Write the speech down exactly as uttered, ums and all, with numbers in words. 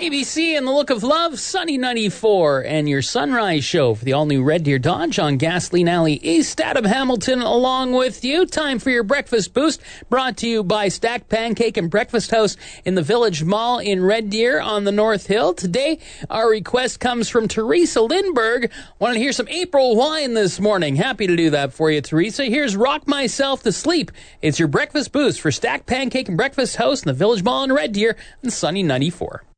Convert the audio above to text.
A B C and the Look of Love, Sunny ninety-four, and your Sunrise Show for the all-new Red Deer Dodge on Gasoline Alley East. Adam Hamilton along with you. Time for your breakfast boost, brought to you by Stacked Pancake and Breakfast House in the Village Mall in Red Deer on the North Hill. Today, our request comes from Teresa Lindberg. Wanted to hear some April wine this morning. Happy to do that for you, Teresa. Here's Rock Myself to Sleep. It's your breakfast boost for Stacked Pancake and Breakfast House in the Village Mall in Red Deer on Sunny ninety-four.